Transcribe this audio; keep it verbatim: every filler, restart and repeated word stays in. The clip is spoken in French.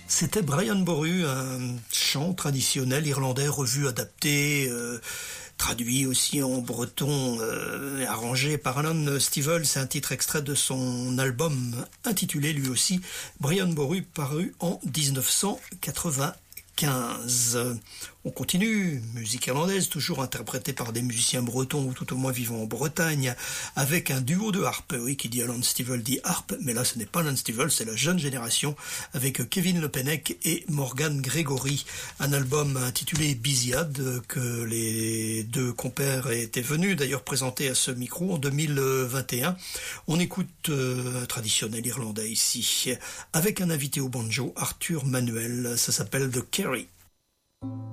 C'était Brian Boru, un chant traditionnel irlandais revu, adapté, euh, traduit aussi en breton, euh, arrangé par Alan Stivell. C'est un titre extrait de son album intitulé lui aussi Brian Boru, paru en dix-neuf cent quatre-vingt-quinze. On continue, musique irlandaise, toujours interprétée par des musiciens bretons ou tout au moins vivant en Bretagne, avec un duo de harpe. Oui, qui dit Alan Stivell dit harpe, mais là ce n'est pas Alan Stivell, c'est la jeune génération avec Kevin Le Pennec et Morgan Gregory. Un album intitulé Busiad que les deux compères étaient venus d'ailleurs présenter à ce micro en deux mille vingt et un. On écoute euh, un traditionnel irlandais ici, avec un invité au banjo, Arthur Manuel. Ça s'appelle The Kerry.